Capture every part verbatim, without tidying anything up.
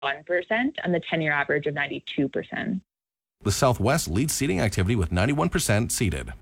one percent and the ten-year average of ninety-two percent. The Southwest leads seating activity with ninety-one percent seated.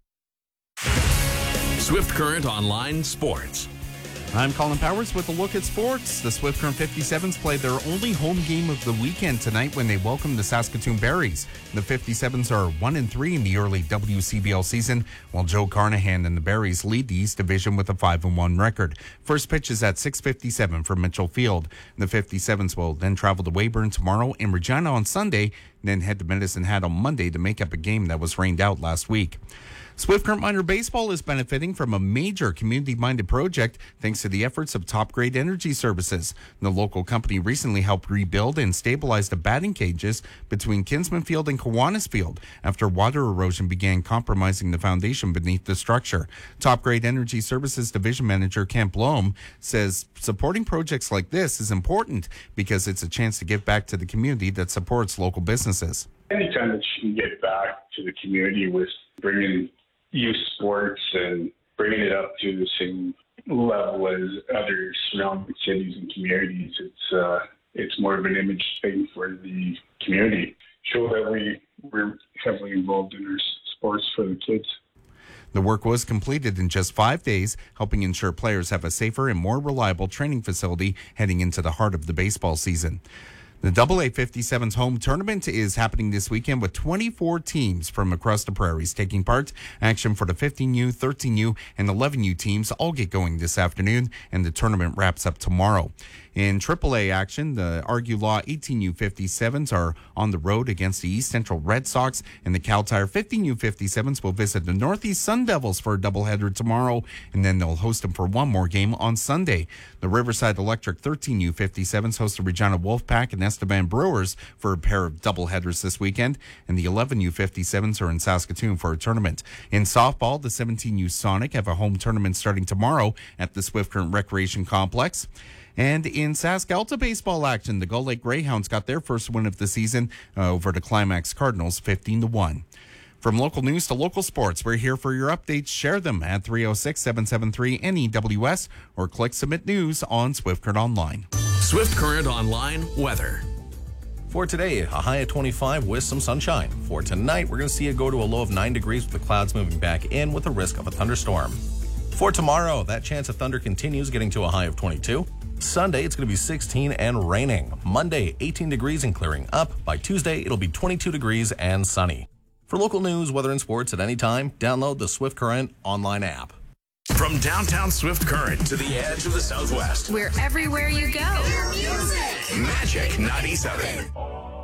Swift Current Online Sports. I'm Colin Powers with a look at sports. The Swift Current fifty-sevens played their only home game of the weekend tonight when they welcomed the Saskatoon Berries. The fifty-sevens are one and three in the early W C B L season, while Joe Carnahan and the Berries lead the East Division with a five and one record. First pitch is at six fifty-seven from Mitchell Field. The fifty-sevens will then travel to Weyburn tomorrow and Regina on Sunday, then head to Medicine Hat on Monday to make up a game that was rained out last week. Swift Current Minor Baseball is benefiting from a major community-minded project thanks to the efforts of Top Grade Energy Services. The local company recently helped rebuild and stabilize the batting cages between Kinsman Field and Kiwanis Field after water erosion began compromising the foundation beneath the structure. Top Grade Energy Services Division Manager Kent Blom says supporting projects like this is important because it's a chance to give back to the community that supports local businesses. Anytime that you can get back to the community with bringing youth sports and bringing it up to the same level as other surrounding cities and communities, it's uh, it's more of an image thing for the community. Show that we, we're heavily involved in our sports for the kids. The work was completed in just five days, helping ensure players have a safer and more reliable training facility heading into the heart of the baseball season. The double A fifty-sevens home tournament is happening this weekend with twenty-four teams from across the prairies taking part. Action for the fifteen U, thirteen U, and eleven U teams all get going this afternoon, and the tournament wraps up tomorrow. In triple A action, the Argue Law eighteen U fifty-sevens are on the road against the East Central Red Sox, and the Cal Tire fifteen U fifty-sevens will visit the Northeast Sun Devils for a doubleheader tomorrow, and then they'll host them for one more game on Sunday. The Riverside Electric thirteen U fifty-sevens host the Regina Wolfpack and Estevan Brewers for a pair of doubleheaders this weekend, and the eleven U fifty-sevens are in Saskatoon for a tournament. In softball, the seventeen U Sonic have a home tournament starting tomorrow at the Swift Current Recreation Complex. And in Sask Alta baseball action, the Gull Lake Greyhounds got their first win of the season uh, over the Climax Cardinals, fifteen to one. From local news to local sports, we're here for your updates. Share them at three oh six, seven seven three, N E W S or click Submit News on Swift Current Online. Swift Current Online weather. For today, a high of twenty-five with some sunshine. For tonight, we're going to see it go to a low of nine degrees with the clouds moving back in with a risk of a thunderstorm. For tomorrow, that chance of thunder continues, getting to a high of twenty-two. Sunday, it's going to be sixteen and raining. Monday, eighteen degrees and clearing up. By Tuesday, it'll be twenty-two degrees and sunny. For local news, weather, and sports at any time, download the Swift Current online app. From downtown Swift Current to the edge of the Southwest. We're everywhere you go. Magic ninety-seven.